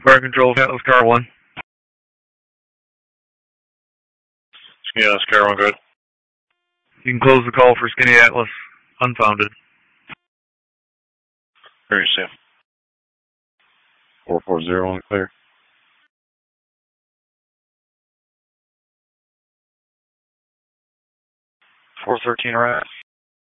Fire control, Atlas Car 1. Skinny Atlas Car 1, good. You can close the call for Skinny Atlas. Unfounded. Very safe. 440 on the clear. 413 right.